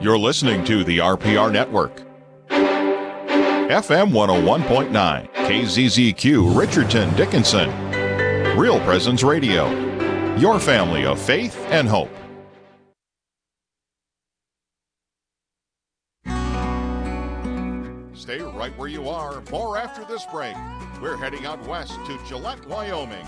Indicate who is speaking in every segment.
Speaker 1: You're listening to the RPR Network. FM 101.9, KZZQ, Richardton, Dickinson. Real Presence Radio. Your family of faith and hope. Stay right where you are. More after this break. We're heading out west to Gillette, Wyoming.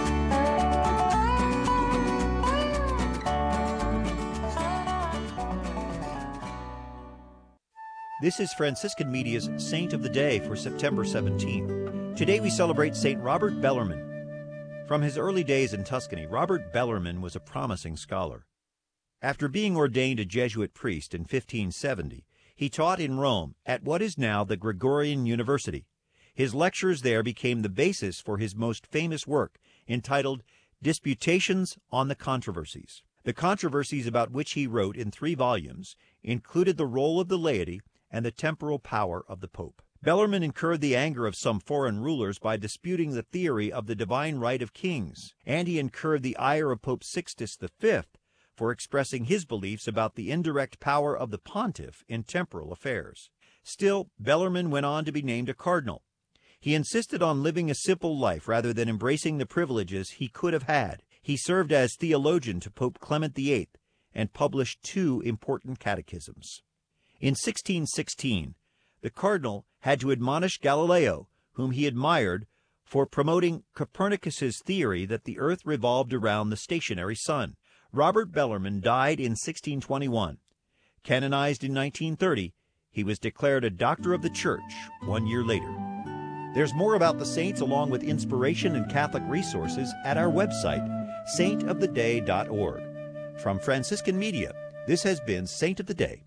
Speaker 2: This is Franciscan Media's Saint of the Day for September 17. Today we celebrate St. Robert Bellarmine. From his early days in Tuscany, Robert Bellarmine was a promising scholar. After being ordained a Jesuit priest in 1570, he taught in Rome at what is now the Gregorian University. His lectures there became the basis for his most famous work, entitled Disputations on the Controversies. The controversies about which he wrote in 3 volumes included the role of the laity and the temporal power of the Pope. Bellarmine incurred the anger of some foreign rulers by disputing the theory of the divine right of kings, and he incurred the ire of Pope Sixtus V for expressing his beliefs about the indirect power of the pontiff in temporal affairs. Still, Bellarmine went on to be named a cardinal. He insisted on living a simple life rather than embracing the privileges he could have had. He served as theologian to Pope Clement VIII and published 2 important catechisms. In 1616, the cardinal had to admonish Galileo, whom he admired, for promoting Copernicus's theory that the earth revolved around the stationary sun. Robert Bellarmine died in 1621. Canonized in 1930, he was declared a Doctor of the Church 1 year later. There's more about the saints along with inspiration and Catholic resources at our website, saintoftheday.org. From Franciscan Media, this has been Saint of the Day.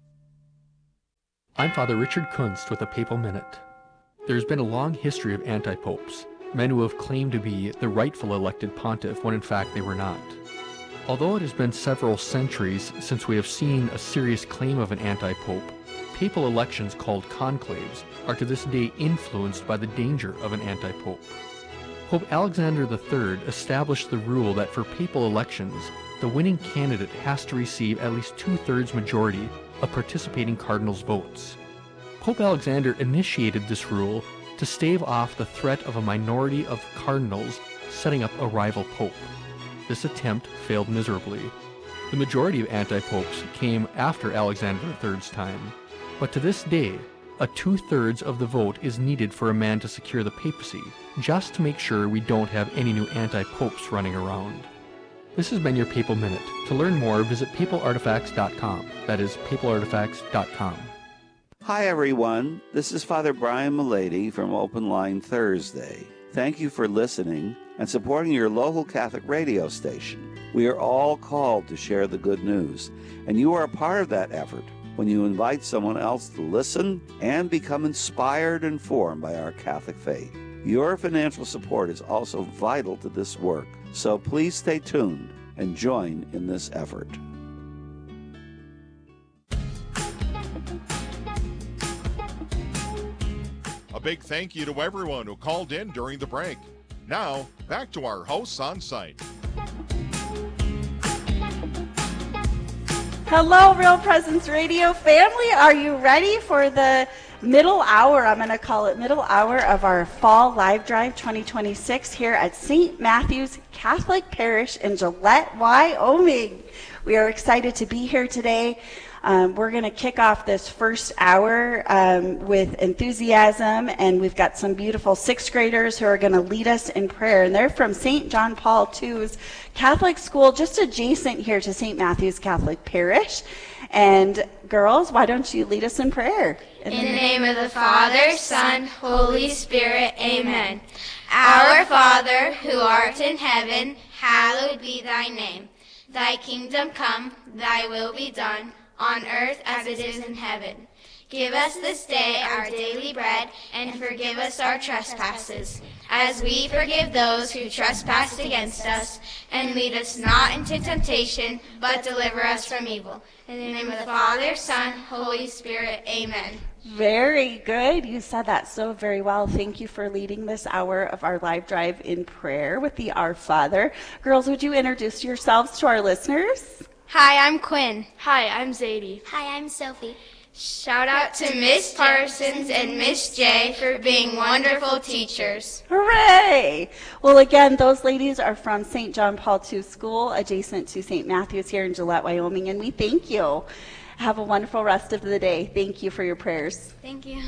Speaker 3: I'm Father Richard Kunst with a Papal Minute. There's been a long history of anti-popes, men who have claimed to be the rightful elected pontiff when in fact they were not. Although it has been several centuries since we have seen a serious claim of an anti-pope, papal elections called conclaves are to this day influenced by the danger of an anti-pope. Pope Alexander III established the rule that for papal elections, the winning candidate has to receive at least 2/3 majority of participating cardinals' votes. Pope Alexander initiated this rule to stave off the threat of a minority of cardinals setting up a rival pope. This attempt failed miserably. The majority of anti-popes came after Alexander III's time, but to this day, a 2/3 of the vote is needed for a man to secure the papacy, just to make sure we don't have any new anti-popes running around. This has been your Papal Minute. To learn more, visit papalartifacts.com. That is, papalartifacts.com.
Speaker 4: Hi, everyone. This is Father Brian Milady from Open Line Thursday. Thank you for listening and supporting your local Catholic radio station. We are all called to share the good news, and you are a part of that effort when you invite someone else to listen and become inspired and informed by our Catholic faith. Your financial support is also vital to this work, so please stay tuned and join in this effort.
Speaker 1: A big thank you to everyone who called in during the break. Now, back to our hosts on site.
Speaker 5: Hello, Real Presence Radio family. Are you ready for the middle hour? I'm going to call it middle hour of our Fall Live Drive 2026 here at St. Matthew's Catholic Parish in Gillette, Wyoming. We are excited to be here today. We're going to kick off this first hour with enthusiasm, and we've got some beautiful 6th graders who are going to lead us in prayer. And they're from St. John Paul II's Catholic school, just adjacent here to St. Matthew's Catholic Parish. And girls, why don't you lead us in prayer?
Speaker 6: In the name of the Father, Son, Holy Spirit, amen. Our Father, who art in heaven, hallowed be thy name. Thy kingdom come, thy will be done, on earth as it is in heaven. Give us this day our daily bread, and forgive us our trespasses, as we forgive those who trespass against us. And lead us not into temptation, but deliver us from evil. In the name of the Father, Son, Holy Spirit, amen.
Speaker 5: Very good. You said that so very well. Thank you for leading this hour of our live drive in prayer with the Our Father. Girls, would you introduce yourselves to our listeners?
Speaker 6: Hi, I'm Quinn.
Speaker 7: Hi, I'm Zadie.
Speaker 8: Hi, I'm Sophie.
Speaker 6: Shout out to Miss Parsons and Miss J for being wonderful teachers.
Speaker 5: Hooray! Well, again, those ladies are from St. John Paul II School, adjacent to St. Matthews here in Gillette, Wyoming, and we thank you. Have a wonderful rest of the day. Thank you for your prayers.
Speaker 6: Thank you.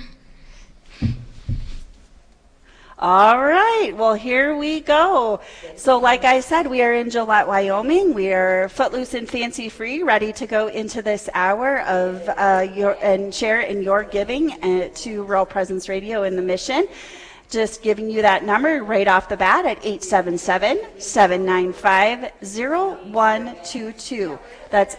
Speaker 5: All right, well, here we go. So like I said, we are in Gillette, Wyoming. We are footloose and fancy free, ready to go into this hour of and share in your giving to Real Presence Radio and the mission. Just giving you that number right off the bat at 877-795-0122. That's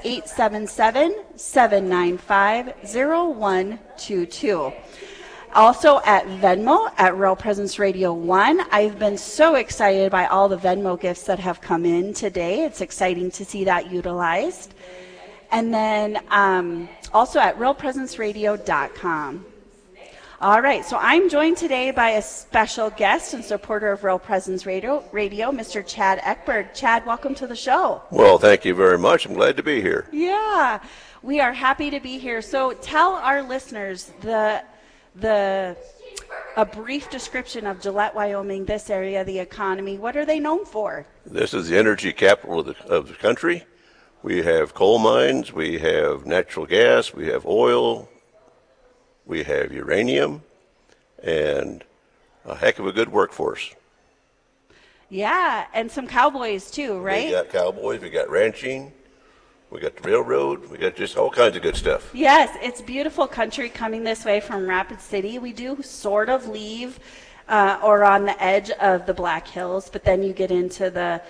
Speaker 5: 877-795-0122. Also at Venmo at Real Presence Radio 1. I've been so excited by all the Venmo gifts that have come in today. It's exciting to see that utilized. And then also at realpresenceradio.com. All right, so I'm joined today by a special guest and supporter of Real Presence Radio, Mr. Chad Eckberg. Chad, welcome to the show.
Speaker 9: Well, thank you very much. I'm glad to be here.
Speaker 5: Yeah, we are happy to be here. So tell our listeners a brief description of Gillette, Wyoming, this area, the economy. What are they known for?
Speaker 9: This is the energy capital of the country. We have coal mines, we have natural gas, we have oil, we have uranium, and a heck of a good workforce.
Speaker 5: Yeah, and some cowboys too, right?
Speaker 9: We got cowboys, we got ranching, we got the railroad, we got just all kinds of good stuff.
Speaker 5: Yes, it's beautiful country coming this way from Rapid City. We do sort of leave or on the edge of the Black Hills, but then you get into the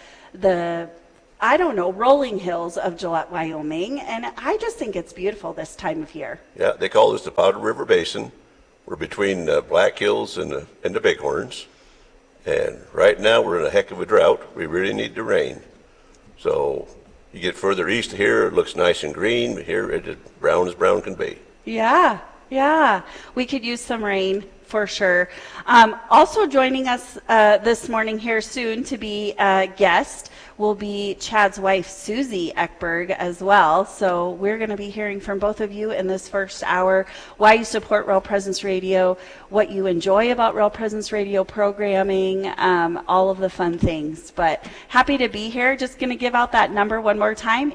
Speaker 5: rolling hills of Gillette, Wyoming, and I just think it's beautiful this time of year.
Speaker 9: Yeah, they call this the Powder River Basin. We're between the Black Hills and the Bighorns, and right now we're in a heck of a drought. We really need the rain. So you get further east here, it looks nice and green, but here it is brown as brown can be.
Speaker 5: Yeah, we could use some rain for sure. Also joining us this morning here soon to be a guest will be Chad's wife, Susie Eckberg, as well. So we're going to be hearing from both of you in this first hour why you support Real Presence Radio, what you enjoy about Real Presence Radio programming, all of the fun things. But happy to be here. Just going to give out that number one more time,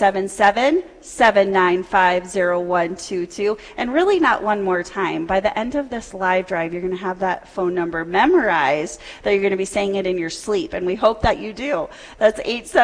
Speaker 5: 877-795-0122. And really not one more time. By the end of this live drive, you're going to have that phone number memorized, that you're going to be saying it in your sleep. And we hope that you do. That's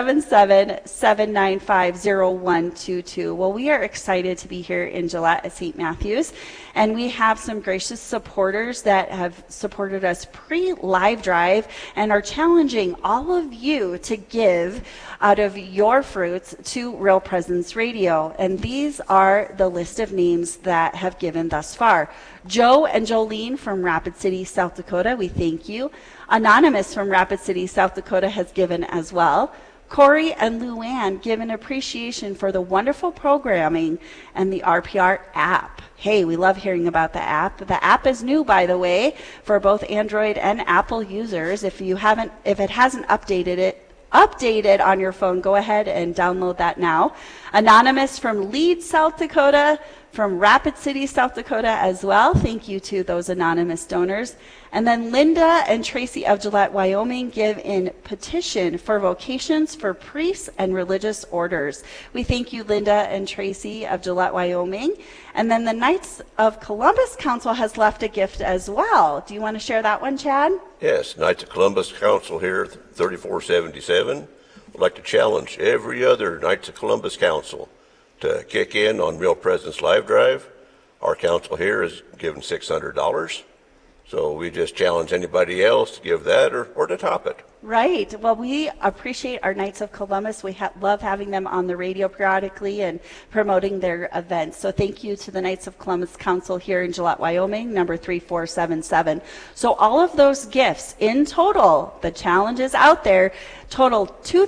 Speaker 5: 877-795-0122. Well, we are excited to be here in Gillette at St. Matthews, and we have some gracious supporters that have supported us pre-live drive and are challenging all of you to give out of your fruits to Real Presence Radio. And these are the list of names that have given thus far. Joe and Jolene from Rapid City, South Dakota, we thank you. Anonymous from Rapid City, South Dakota has given as well. Corey and Luann give an appreciation for the wonderful programming and the RPR app. Hey, we love hearing about the app. The app is new, by the way, for both Android and Apple users. If it hasn't updated on your phone, go ahead and download that now. Anonymous from Leeds, South Dakota, from Rapid City, South Dakota as well. Thank you to those anonymous donors. And then Linda and Tracy of Gillette, Wyoming give in petition for vocations for priests and religious orders. We thank you, Linda and Tracy of Gillette, Wyoming. And then the Knights of Columbus Council has left a gift as well. Do you want to share that one, Chad?
Speaker 9: Yes, Knights of Columbus Council here, 3477. Would like to challenge every other Knights of Columbus Council to kick in on Real Presence Live Drive. Our council here is given $600. So we just challenge anybody else to give that or to top it.
Speaker 5: Right. Well, we appreciate our Knights of Columbus. We love having them on the radio periodically and promoting their events. So thank you to the Knights of Columbus Council here in Gillette, Wyoming, number 3477. So all of those gifts in total, the challenge is out there, total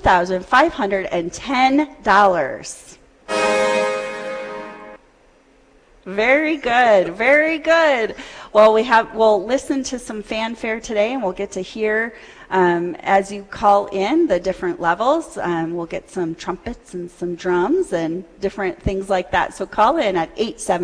Speaker 5: $2,510. Very good, very good. Well, we'll listen to some fanfare today, and we'll get to hear as you call in the different levels. We'll get some trumpets and some drums and different things like that. So call in at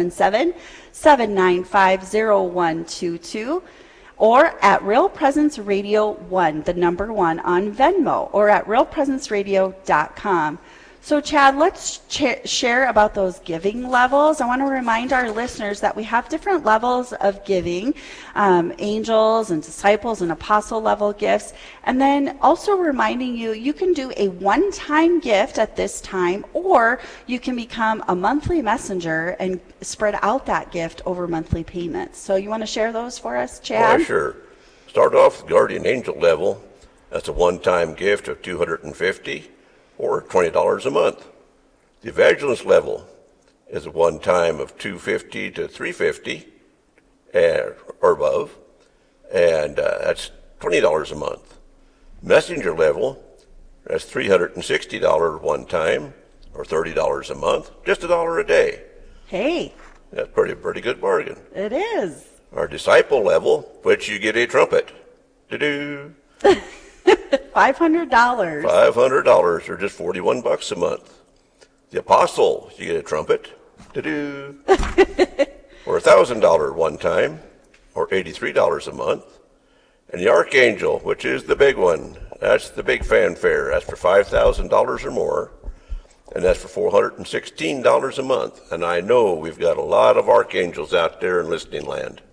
Speaker 5: 877-795-0122 or at Real Presence Radio 1, the number 1 on Venmo, or at realpresenceradio.com. So, Chad, let's share about those giving levels. I want to remind our listeners that we have different levels of giving, angels and disciples and apostle level gifts. And then also reminding you, you can do a one-time gift at this time, or you can become a monthly messenger and spread out that gift over monthly payments. So you want to share those for us, Chad?
Speaker 9: Why, sure. Start off with Guardian Angel level. That's a one-time gift of $250. Or $20 a month. The Evangelist level is a one-time of $250 to $350 or above, and that's $20 a month. Messenger level, that's $360 one time, or $30 a month, just $1 a day.
Speaker 5: Hey.
Speaker 9: That's pretty good bargain.
Speaker 5: It is.
Speaker 9: Our Disciple level, which you get a trumpet. Do-do.
Speaker 5: $500.
Speaker 9: $500, or just $41 a month. The Apostle, you get a trumpet, or $1,000 one time, or $83 a month. And the Archangel, which is the big one, that's the big fanfare. That's for $5,000 or more, and that's for $416 a month. And I know we've got a lot of archangels out there in listening land.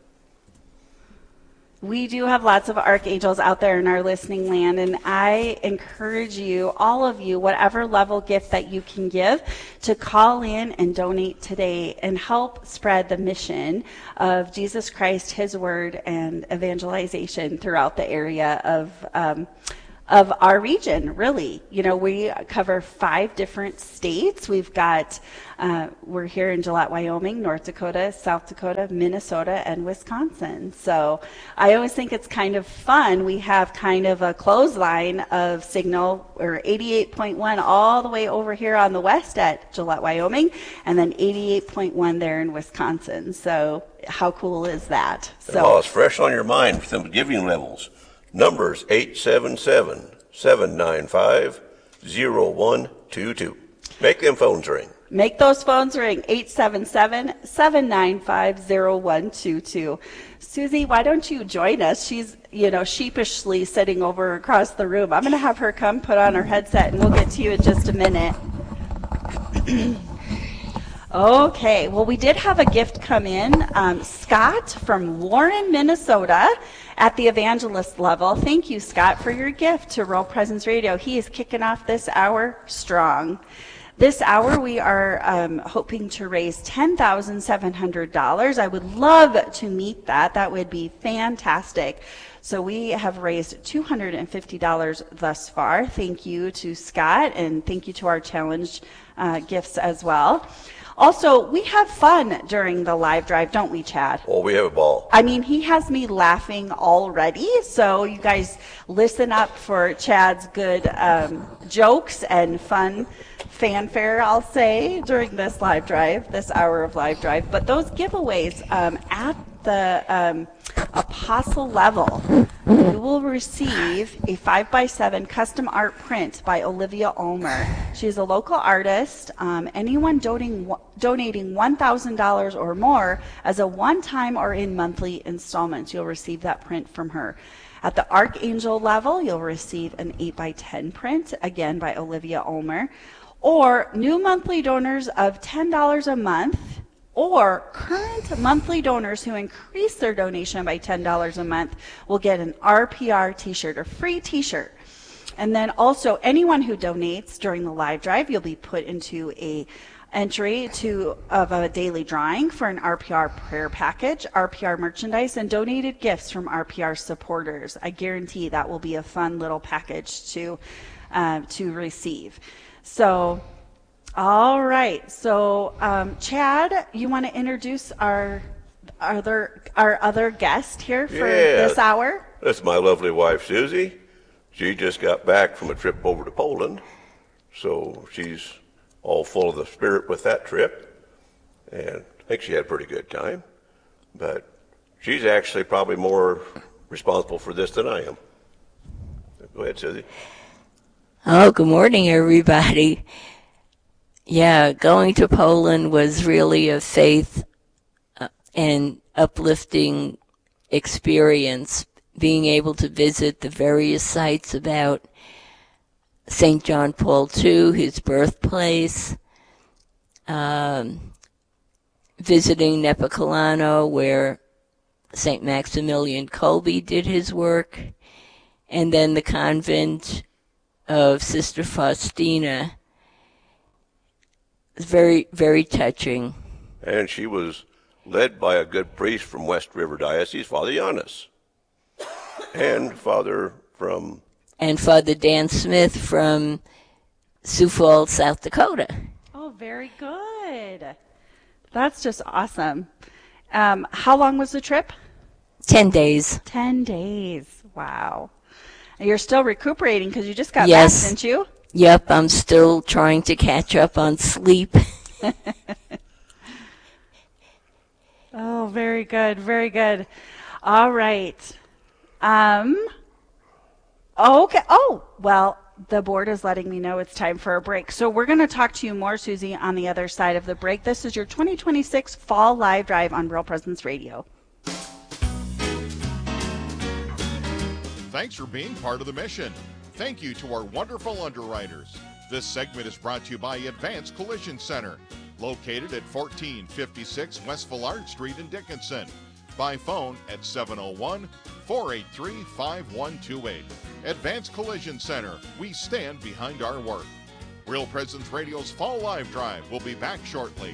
Speaker 5: We do have lots of archangels out there in our listening land, and I encourage you, all of you, whatever level gift that you can give, to call in and donate today and help spread the mission of Jesus Christ, His Word, and evangelization throughout the area of our region, really. You know, we cover 5 different states. We've got, we're here in Gillette, Wyoming, North Dakota, South Dakota, Minnesota, and Wisconsin. So I always think it's kind of fun. We have kind of a clothesline of signal, or 88.1 all the way over here on the west at Gillette, Wyoming, and then 88.1 there in Wisconsin. So how cool is that? So
Speaker 9: well, it's fresh on your mind for some giving levels. Numbers 877-795-0122. Make them phones ring.
Speaker 5: Make those phones ring, 877-795-0122. Susie, why don't you join us? She's, sheepishly sitting over across the room. I'm going to have her come put on her headset, and we'll get to you in just a minute. Okay, well, we did have a gift come in. Scott from Warren, Minnesota, at the Evangelist level. Thank you, Scott, for your gift to Real Presence Radio. He is kicking off this hour strong. This hour, we are hoping to raise $10,700. I would love to meet that. That would be fantastic. So we have raised $250 thus far. Thank you to Scott, and thank you to our challenge gifts as well. Also, we have fun during the live drive, don't we, Chad?
Speaker 9: Oh, we have a ball.
Speaker 5: I mean, he has me laughing already, so you guys listen up for Chad's good jokes and fun fanfare, I'll say, during this live drive, this hour of live drive. But those giveaways at the Apostle level, you will receive a 5x7 custom art print by Olivia Ulmer. She's a local artist. Anyone donating $1,000 or more as a one-time or in monthly installments, you'll receive that print from her. At the Archangel level, you'll receive an 8x10 print, again by Olivia Ulmer. Or new monthly donors of $10 a month, or current monthly donors who increase their donation by $10 a month will get an RPR t-shirt, or free t-shirt. And then also anyone who donates during the live drive, you'll be put into a entry of a daily drawing for an RPR prayer package, RPR merchandise, and donated gifts from RPR supporters. I guarantee that will be a fun little package to receive. So, all right. So, Chad, you want to introduce our other guest here for this hour?
Speaker 9: That's my lovely wife, Susie. She just got back from a trip over to Poland, so she's all full of the spirit with that trip, and I think she had a pretty good time. But She's actually probably more responsible for this than I am. Go ahead, Susie.
Speaker 7: Oh, good morning, everybody. Yeah, going to Poland was really a faith and uplifting experience, being able to visit the various sites about St. John Paul II, his birthplace, visiting Nepokolano, where St. Maximilian Kolbe did his work, and then the convent of Sister Faustina. It's very, very touching.
Speaker 9: And she was led by a good priest from West River Diocese, Father Giannis. And Father Dan
Speaker 7: Smith from Sioux Falls, South Dakota.
Speaker 5: Oh, very good. That's just awesome. How long was the trip?
Speaker 7: 10 days.
Speaker 5: 10 days. Wow. And you're still recuperating because you just got back, didn't you?
Speaker 7: Yep, I'm still trying to catch up on sleep.
Speaker 5: Oh, very good, very good. All right. Okay. Oh, well, the board is letting me know it's time for a break. So we're going to talk to you more, Susie, on the other side of the break. This is your 2026 Fall Live Drive on Real Presence Radio.
Speaker 1: Thanks for being part of the mission. Thank you to our wonderful underwriters. This segment is brought to you by Advanced Collision Center, located at 1456 West Villard Street in Dickinson. By phone at 701-483-5128. Advanced Collision Center, we stand behind our work. Real Presence Radio's Fall Live Drive will be back shortly.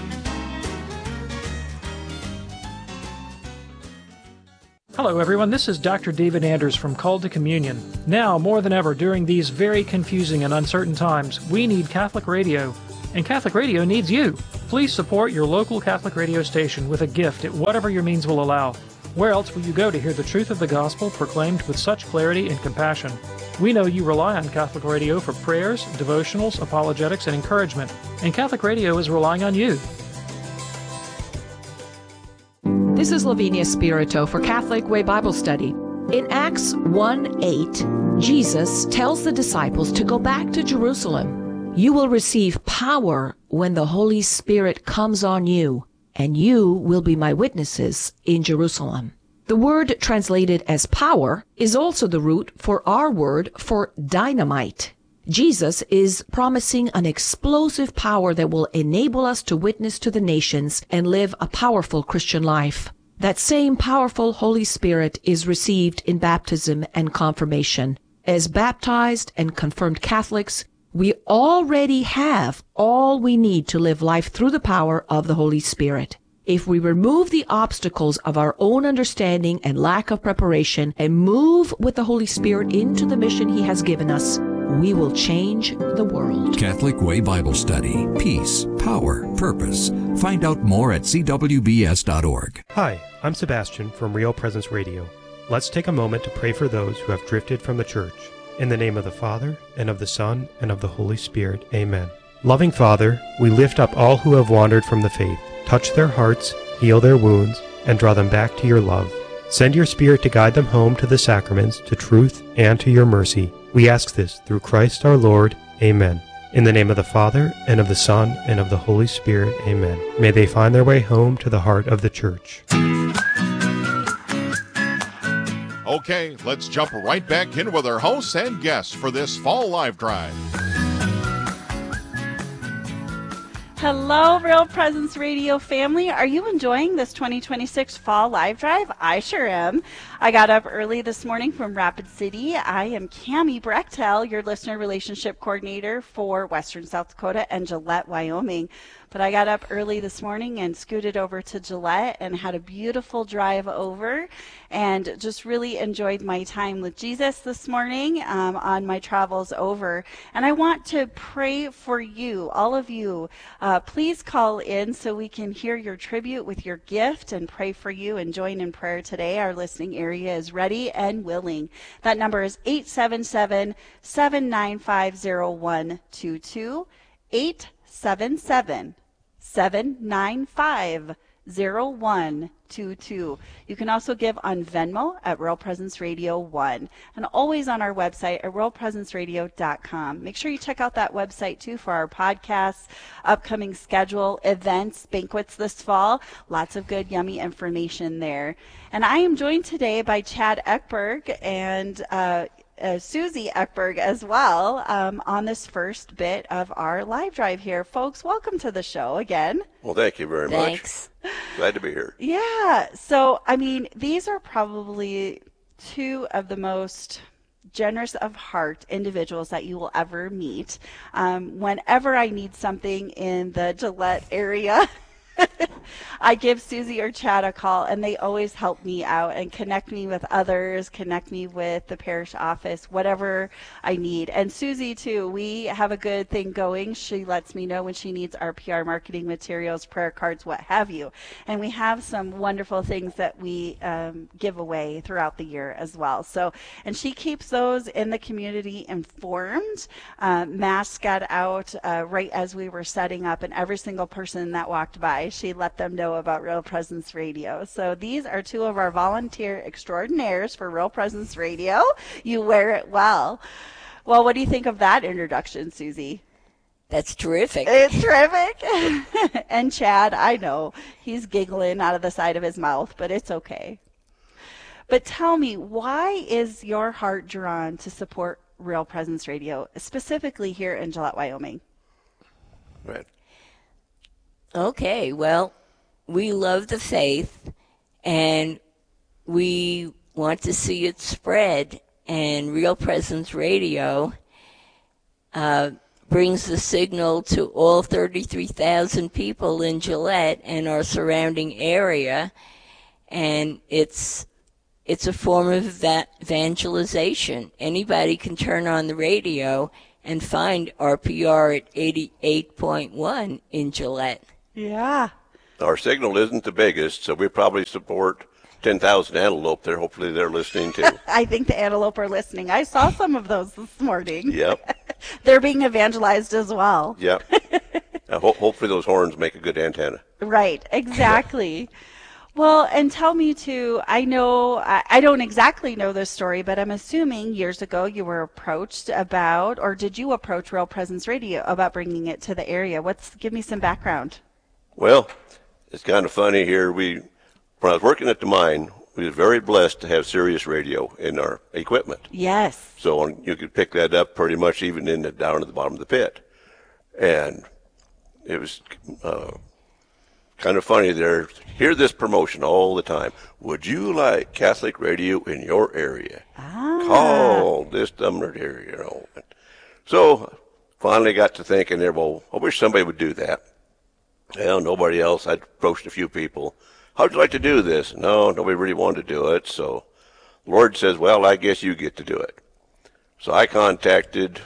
Speaker 8: Hello everyone, this is Dr. David Anders from Called to Communion. Now, more than ever, during these very confusing and uncertain times, we need Catholic radio, and Catholic radio needs you. Please support your local Catholic radio station with a gift at whatever your means will allow. Where else will you go to hear the truth of the gospel proclaimed with such clarity and compassion? We know you rely on Catholic radio for prayers, devotionals, apologetics, and encouragement, and Catholic radio is relying on you.
Speaker 10: This is Lavinia Spirito for Catholic Way Bible Study. In Acts 1:8, Jesus tells the disciples to go back to Jerusalem. You will receive power when the Holy Spirit comes on you, and you will be my witnesses in Jerusalem. The word translated as power is also the root for our word for dynamite. Jesus is promising an explosive power that will enable us to witness to the nations and live a powerful Christian life. That same powerful Holy Spirit is received in baptism and confirmation. As baptized and confirmed Catholics, we already have all we need to live life through the power of the Holy Spirit. If we remove the obstacles of our own understanding and lack of preparation and move with the Holy Spirit into the mission He has given us, we will change the world.
Speaker 11: Catholic Way Bible Study. Peace, power, purpose. Find out more at cwbs.org.
Speaker 12: Hi, I'm Sebastian from Real Presence Radio. Let's take a moment to pray for those who have drifted from the church. In the name of the Father, and of the Son, and of the Holy Spirit. Amen. Loving Father, we lift up all who have wandered from the faith. Touch their hearts, heal their wounds, and draw them back to your love. Send your Spirit to guide them home to the sacraments, to truth, and to your mercy. We ask this through Christ our Lord. Amen. In the name of the Father, and of the Son, and of the Holy Spirit. Amen. May they find their way home to the heart of the Church.
Speaker 1: Okay, let's jump right back in with our hosts and guests for this Fall Live Drive.
Speaker 5: Hello, Real Presence Radio family. Are you enjoying this 2026 Fall Live Drive? I sure am. I got up early this morning from Rapid City. I am Cammie Brechtel, your listener relationship coordinator for Western South Dakota and Gillette, Wyoming. But I got up early this morning and scooted over to Gillette and had a beautiful drive over and just really enjoyed my time with Jesus this morning on my travels over. And I want to pray for you, all of you. Please call in so we can hear your tribute with your gift and pray for you and join in prayer today. Our listening area is ready and willing. That number is 877-795-0122, 877-795-0122. 0122. You can also give on Venmo at Real Presence Radio 1 and always on our website at realpresenceradio.com. Make sure you check out that website too for our podcasts, upcoming schedule, events, banquets this fall. Lots of good, yummy information there. And I am joined today by Chad Eckberg and Susie Eckberg as well on this first bit of our live drive here. Folks, welcome to the show again.
Speaker 9: Well, thank you very
Speaker 7: Thanks.
Speaker 9: much. Glad to be here.
Speaker 5: Yeah. So, I mean, these are probably two of the most generous of heart individuals that you will ever meet. Whenever I need something in the Gillette area, I give Susie or Chad a call, and they always help me out and connect me with others, connect me with the parish office, whatever I need. And Susie, too, we have a good thing going. She lets me know when she needs our PR marketing materials, prayer cards, what have you. And we have some wonderful things that we give away throughout the year as well. So, and she keeps those in the community informed. Masks got out right as we were setting up, and every single person that walked by, she let them know about Real Presence Radio. So these are two of our volunteer extraordinaires for Real Presence Radio. You wear it well. Well, what do you think of that introduction, Susie?
Speaker 7: That's terrific.
Speaker 5: It's terrific. And Chad, I know, he's giggling out of the side of his mouth, but it's okay. But tell me, why is your heart drawn to support Real Presence Radio, specifically here in Gillette, Wyoming?
Speaker 9: Right.
Speaker 7: Okay, well, we love the faith, and we want to see it spread, and Real Presence Radio brings the signal to all 33,000 people in Gillette and our surrounding area, and it's a form of evangelization. Anybody can turn on the radio and find RPR at 88.1 in Gillette.
Speaker 5: Yeah.
Speaker 9: Our signal isn't the biggest, so we probably support 10,000 antelope there. Hopefully they're listening too.
Speaker 5: I think the antelope are listening. I saw some of those this morning.
Speaker 9: Yep.
Speaker 5: They're being evangelized as well.
Speaker 9: Yep. Hopefully those horns make a good antenna.
Speaker 5: Right, exactly. Well, and tell me too, I know, I don't exactly know this story, but I'm assuming years ago you were approached about, or did you approach Real Presence Radio about bringing it to the area? Give me some background.
Speaker 9: Well, it's kind of funny here. When I was working at the mine, we were very blessed to have Sirius Radio in our equipment.
Speaker 5: Yes.
Speaker 9: So you could pick that up pretty much even down at the bottom of the pit. And it was kind of funny there. Hear this promotion all the time. Would you like Catholic radio in your area? Call this number here, you know. So finally got to thinking there, well, I wish somebody would do that. Well, nobody else. I approached a few people. How'd you like to do this? No, nobody really wanted to do it. So the Lord says, well, I guess you get to do it. So I contacted,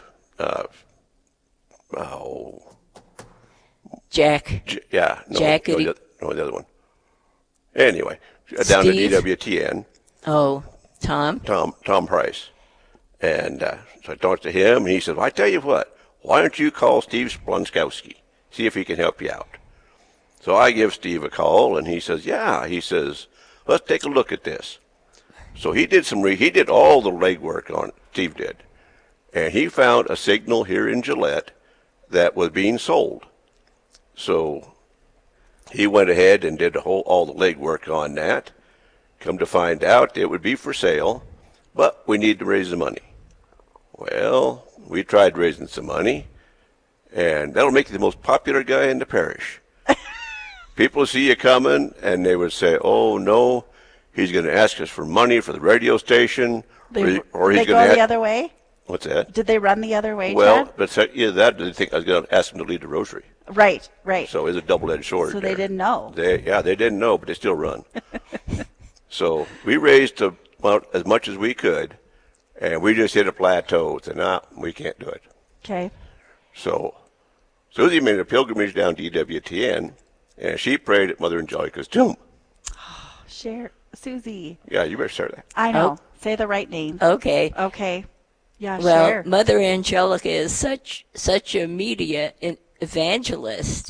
Speaker 7: Jack.
Speaker 9: Jack. The other one. Anyway, down to DWTN.
Speaker 7: Oh, Tom?
Speaker 9: Tom Price. And so I talked to him, and he said, well, I tell you what, why don't you call Steve Splunskowski, see if he can help you out. So I give Steve a call, and he says, yeah. He says, let's take a look at this. So he did he did all the legwork on it, Steve did. And he found a signal here in Gillette that was being sold. So he went ahead and did all the legwork on that. Come to find out, it would be for sale, but we need to raise the money. Well, we tried raising some money, and that'll make you the most popular guy in the parish. People see you coming, and they would say, oh, no, he's going to ask us for money for the radio station.
Speaker 5: Or he's
Speaker 9: going to
Speaker 5: go the other way?
Speaker 9: What's that?
Speaker 5: Did they run the other way,
Speaker 9: well,
Speaker 5: Chad?
Speaker 9: But that did think I was going to ask him to lead the rosary.
Speaker 5: Right.
Speaker 9: So it's a double-edged sword.
Speaker 5: So they didn't know.
Speaker 9: They didn't know, but they still run. So we raised about as much as we could, and we just hit a plateau. Said, nah, we can't do it.
Speaker 5: Okay.
Speaker 9: So Susie made a pilgrimage down to EWTN, and she prayed at Mother Angelica's tomb.
Speaker 5: Share, Susie.
Speaker 9: Yeah, you better start that.
Speaker 5: I know. Say the right name.
Speaker 7: Okay.
Speaker 5: Yeah,
Speaker 7: well,
Speaker 5: share.
Speaker 7: Mother Angelica is such a media evangelist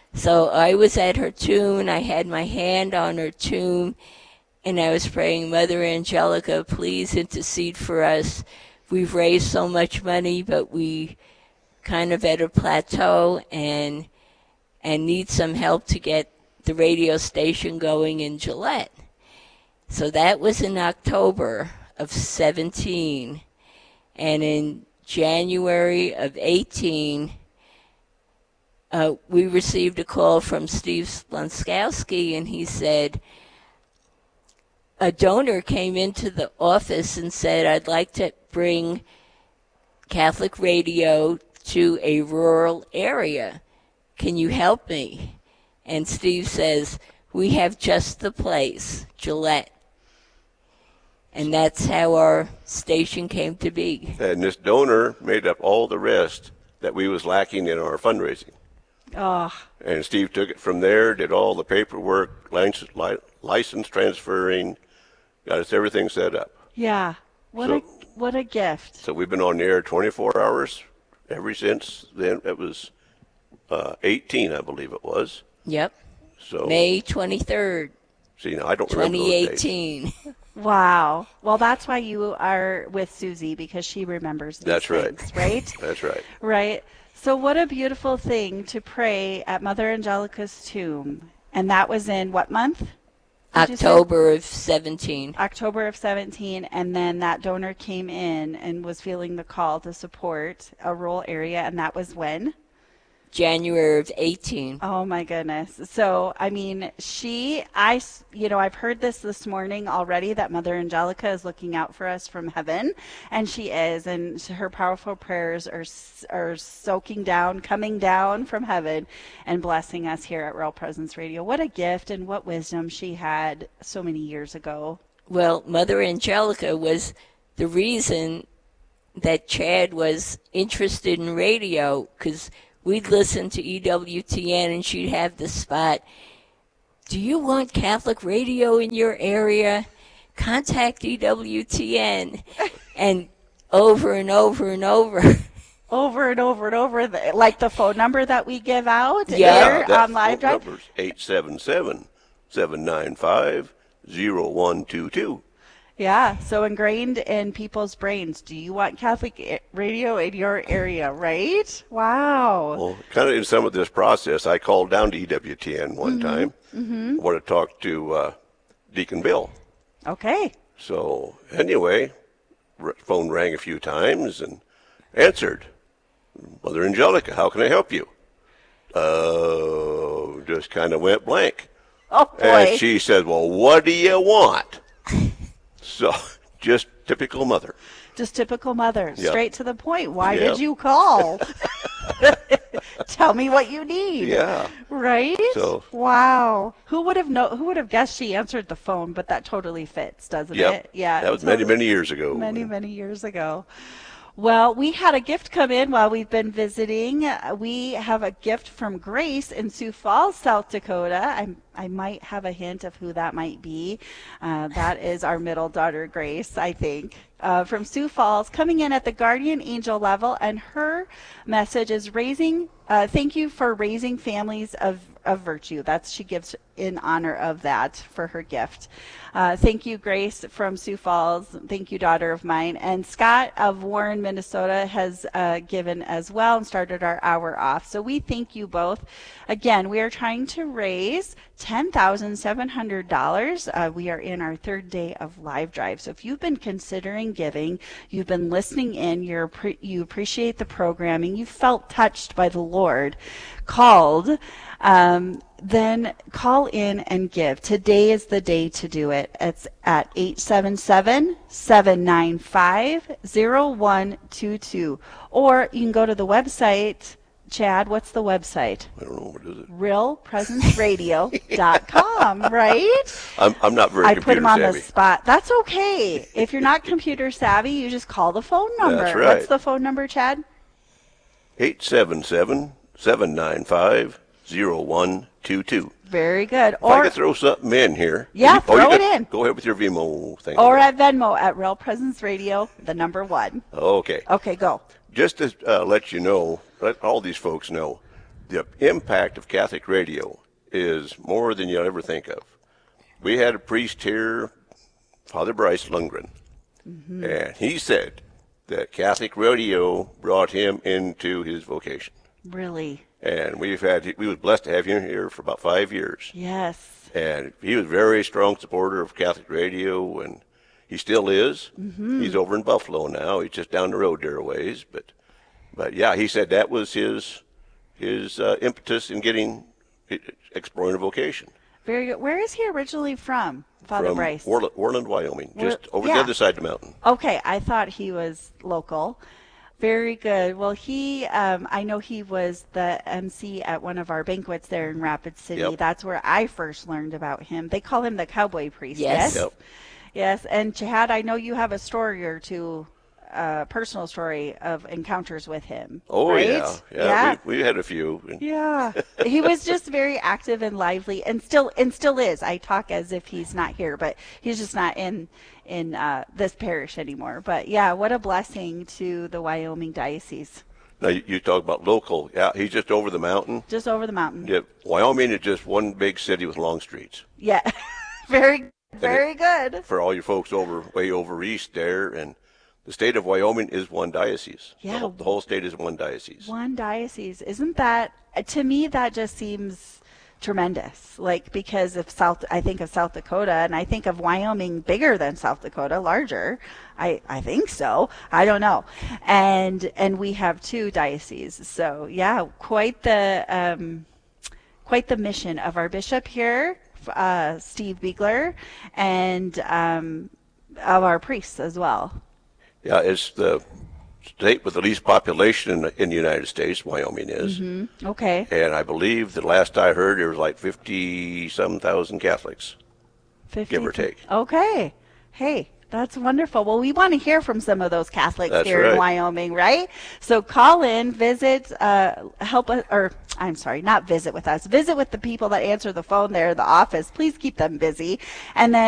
Speaker 7: So I was at her tomb, and I had my hand on her tomb, and I was praying, Mother Angelica, please intercede for us. We've raised so much money, but we kind of at a plateau and need some help to get the radio station going in Gillette. So that was in October of 17. And in January of 18, we received a call from Steve Splonskowski, and he said, a donor came into the office and said, I'd like to bring Catholic radio to a rural area. Can you help me? And Steve says, we have just the place, Gillette. And that's how our station came to be.
Speaker 9: And this donor made up all the rest that we was lacking in our fundraising.
Speaker 5: Oh.
Speaker 9: And Steve took it from there, did all the paperwork, license transferring, got us everything set up.
Speaker 5: Yeah. What a gift.
Speaker 9: So we've been on the air 24 hours ever since then. It was 18, I believe it was.
Speaker 7: Yep.
Speaker 9: So
Speaker 7: May 23rd.
Speaker 9: See, now I don't remember those dates.
Speaker 7: 2018.
Speaker 5: Wow. Well, that's why you are with Susie, because she remembers these things, right?
Speaker 9: That's right.
Speaker 5: Right. So what a beautiful thing to pray at Mother Angelica's tomb. And that was in what month?
Speaker 7: October of 17.
Speaker 5: October of 17. And then that donor came in and was feeling the call to support a rural area. And that was when?
Speaker 7: January of 18.
Speaker 5: Oh my goodness. So, I mean, I've heard this morning already, that Mother Angelica is looking out for us from heaven, and she is, and her powerful prayers are soaking down, coming down from heaven and blessing us here at Real Presence Radio. What a gift and what wisdom she had so many years ago.
Speaker 7: Well, Mother Angelica was the reason that Chad was interested in radio, because we'd listen to EWTN, and she'd have the spot, do you want Catholic radio in your area? Contact EWTN. And over and over and over.
Speaker 5: Over and over and over, like the phone number that we give out
Speaker 7: here
Speaker 5: on Live Drive?
Speaker 9: Number's 877-795-0122.
Speaker 5: Yeah, so ingrained in people's brains. Do you want Catholic radio in your area, right? Wow.
Speaker 9: Well, kind of in some of this process, I called down to EWTN one time. I wanted to talk to Deacon Bill.
Speaker 5: Okay.
Speaker 9: So anyway, phone rang a few times and answered. Mother Angelica, how can I help you? Just kind of went blank.
Speaker 5: Oh, boy.
Speaker 9: And she said, well, what do you want? So, just typical mother.
Speaker 5: Just typical mother.
Speaker 9: Yep.
Speaker 5: Straight to the point. Why did you call? Tell me what you need.
Speaker 9: Yeah.
Speaker 5: Right?
Speaker 9: So,
Speaker 5: wow. Who would have guessed she answered the phone, but that totally fits, doesn't it? Yeah.
Speaker 9: That was many years ago.
Speaker 5: Many years ago. Well, we had a gift come in while we've been visiting. We have a gift from Grace in Sioux Falls, South Dakota. I might have a hint of who that might be. That is our middle daughter, Grace, I think, from Sioux Falls, coming in at the guardian angel level. And her message is thank you for raising families of virtue. She gives in honor of that for her gift. Thank you, Grace from Sioux Falls. Thank you, daughter of mine. And Scott of Warren, Minnesota has given as well and started our hour off. So we thank you both. Again, we are trying to raise $10,700. We are in our third day of Live Drive. So if you've been considering giving, you've been listening in, you appreciate the programming, you felt touched by the Lord, then call in and give. Today is the day to do it. It's at 877-795-0122. Or you can go to the website. Chad, what's the website?
Speaker 9: I don't know. What is it?
Speaker 5: realpresenceradio.com, right?
Speaker 9: I'm not very computer savvy.
Speaker 5: I put him on the spot. That's okay. If you're not computer savvy, you just call the phone number.
Speaker 9: That's right.
Speaker 5: What's the phone number, Chad?
Speaker 9: 877-795-0122.
Speaker 5: Very good.
Speaker 9: If I could throw something in here.
Speaker 5: Yeah, throw it in.
Speaker 9: Go ahead with your Venmo thing.
Speaker 5: Or at Venmo at Real Presence Radio, the number 1.
Speaker 9: Okay.
Speaker 5: Okay, go.
Speaker 9: Just to let you know, let all these folks know, the impact of Catholic radio is more than you'll ever think of. We had a priest here, Father Bryce Lundgren, and he said that Catholic radio brought him into his vocation.
Speaker 5: Really?
Speaker 9: And we was blessed to have him here for about 5 years.
Speaker 5: Yes.
Speaker 9: And he was a very strong supporter of Catholic radio, and he still is. He's over in Buffalo now. He's just down the road there a ways. But yeah, he said that was his impetus in exploring a vocation.
Speaker 5: Very good. Where is he originally from, Father Bryce?
Speaker 9: Orland, Wyoming, just over the other side of the mountain.
Speaker 5: Okay, I thought he was local. Very good. Well, I know he was the MC at one of our banquets there in Rapid City.
Speaker 9: Yep.
Speaker 5: That's where I first learned about him. They call him the cowboy priest.
Speaker 7: Yes.
Speaker 9: Yep.
Speaker 5: Yes. And Chad, I know you have a story or two, personal story of encounters with him.
Speaker 9: Oh,
Speaker 5: right?
Speaker 9: yeah. We had a few.
Speaker 5: Yeah. He was just very active and lively, and still is. I talk as if he's not here, but he's just not in this parish anymore. But yeah, what a blessing to the Wyoming diocese.
Speaker 9: Now, you talk about local. Yeah, he's just over the mountain.
Speaker 5: Just over the mountain.
Speaker 9: Yeah, Wyoming is just one big city with long streets.
Speaker 5: Yeah. Very good.
Speaker 9: For all your folks way over east there, and the state of Wyoming is one diocese.
Speaker 5: Yeah.
Speaker 9: The whole state is one diocese.
Speaker 5: One diocese. Isn't that, to me, that just seems tremendous. Like, because I think of South Dakota, and I think of Wyoming bigger than South Dakota, larger. I think so. I don't know. And we have two dioceses. So yeah, quite the mission of our bishop here, Steve Beegler, and of our priests as well.
Speaker 9: Yeah, it's the state with the least population in the United States, Wyoming is.
Speaker 5: Okay.
Speaker 9: And I believe the last I heard there was like 50-some thousand Catholics,
Speaker 5: 50,
Speaker 9: give or take.
Speaker 5: Okay. Hey, that's wonderful. Well, we want to hear from some of those Catholics
Speaker 9: That's
Speaker 5: here
Speaker 9: right.
Speaker 5: in Wyoming, right? So call in, visit, help us, or I'm sorry, not visit with us. Visit with the people that answer the phone there in the office. Please keep them busy. And then